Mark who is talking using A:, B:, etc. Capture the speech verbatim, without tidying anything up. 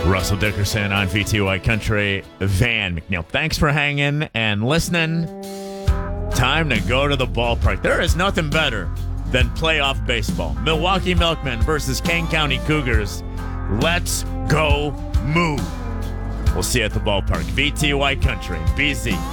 A: Russell Dickerson on V T Y Country. Van McNeil, thanks for hanging and listening. Time to go to the ballpark. There is nothing better than playoff baseball. Milwaukee Milkmen versus Kane County Cougars. Let's go move. We'll see you at the ballpark. V T Y Country, B Z.